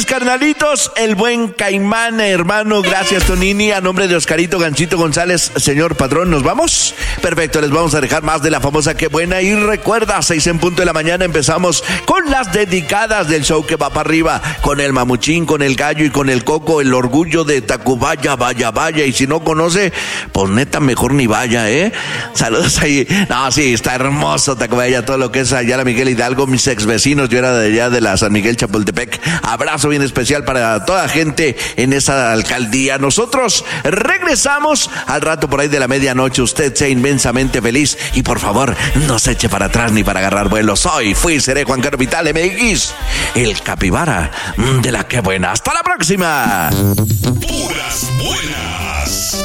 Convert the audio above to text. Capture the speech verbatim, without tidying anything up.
carnalitos, el buen Caimán, hermano. Gracias, Tonini. A nombre de Oscarito Ganchito González, señor patrón, ¿nos vamos? Perfecto, les vamos a dejar más de la famosa Qué Buena. Y recuerda, seis en punto de la mañana empezamos con las dedicadas del show que va para arriba, con el Mamuchín, con el Gallo y con el Coco, el orgullo de Tacubaya, vaya, vaya. Y si no conoce, pues neta, mejor ni vaya, ¿eh? Saludos ahí. No, sí, está hermoso Tacubaya, todo lo que es allá la Miguel Hidalgo, mis ex vecinos. Yo era de allá de la San Miguel Chapultepec. Abrazo bien especial para toda la gente en esa alcaldía. Nosotros regresamos al rato por ahí de la medianoche. Usted sea inmensamente feliz y por favor no se eche para atrás ni para agarrar vuelo. Soy, fui, seré Juan Carlos Vital M X, el capibara de la Qué Buena. Hasta la próxima. Puras buenas.